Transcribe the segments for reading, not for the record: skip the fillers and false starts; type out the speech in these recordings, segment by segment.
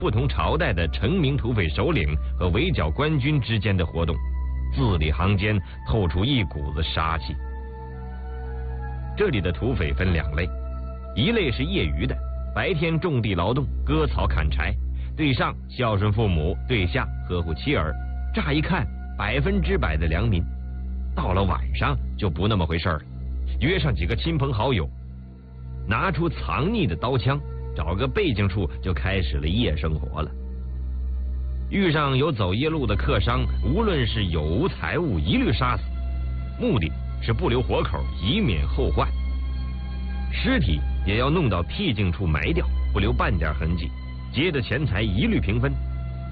不同朝代的成名土匪首领和围剿官军之间的活动，字里行间透出一股子杀气。这里的土匪分两类，一类是业余的，白天种地劳动，割草砍柴，对上孝顺父母，对下呵护妻儿，乍一看100%的良民。到了晚上就不那么回事了，约上几个亲朋好友，拿出藏匿的刀枪，找个背景处就开始了夜生活了。遇上有走夜路的客商，无论是有无财物，一律杀死，目的是不留活口，以免后患。尸体也要弄到僻静处埋掉，不留半点痕迹，劫的钱财一律平分。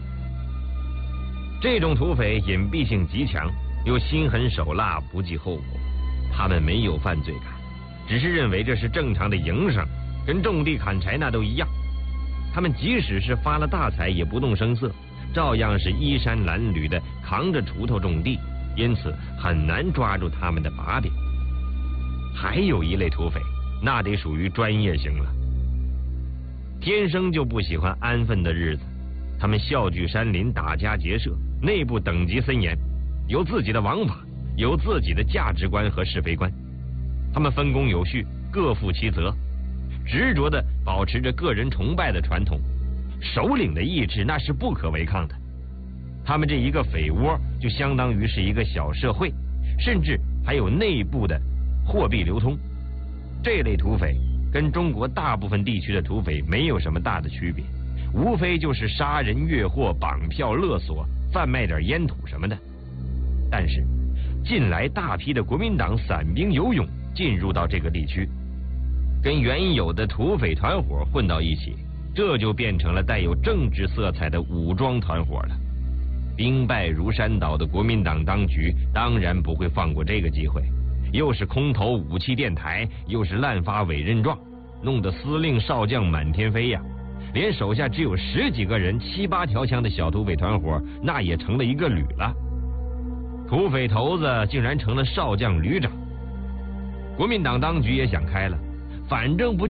这种土匪隐蔽性极强，又心狠手辣，不计后果。他们没有犯罪感，只是认为这是正常的营生，跟种地砍柴那都一样。他们即使是发了大财，也不动声色，照样是衣衫褴褛的扛着锄头种地，因此很难抓住他们的把柄。还有一类土匪，那得属于专业型了，天生就不喜欢安分的日子。他们笑聚山林，打家劫舍，内部等级森严，有自己的王法，有自己的价值观和是非观。他们分工有序，各负其责，执着地保持着个人崇拜的传统。首领的意志那是不可违抗的。他们这一个匪窝就相当于是一个小社会，甚至还有内部的货币流通。这类土匪跟中国大部分地区的土匪没有什么大的区别，无非就是杀人越货、绑票勒索、贩卖点烟土什么的。但是近来大批的国民党散兵游勇进入到这个地区，跟原有的土匪团伙混到一起，这就变成了带有政治色彩的武装团伙了。兵败如山倒的国民党当局当然不会放过这个机会，又是空投武器电台，又是滥发委任状，弄得司令少将满天飞呀。连手下只有10几个人、7、8条枪的小土匪团伙，那也成了一个旅了。土匪头子竟然成了少将旅长。国民党当局也想开了，反正不